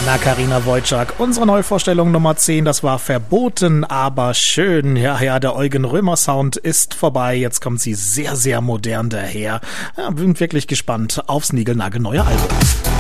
Anna-Karina Wojcik, unsere Neuvorstellung Nummer 10, das war Verboten, aber schön. Ja, der Eugen Römer Sound ist vorbei, jetzt kommt sie sehr, sehr modern daher. Ja, bin wirklich gespannt aufs niegelnagelneue Album.